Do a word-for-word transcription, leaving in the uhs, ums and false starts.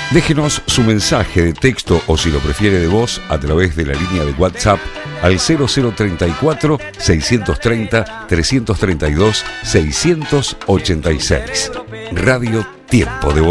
Déjenos su mensaje de texto o, si lo prefiere, de voz a través de la línea de WhatsApp al cero cero treinta y cuatro, seiscientos treinta, trescientos treinta y dos, seiscientos ochenta y seis. Radio Tiempo de Volver.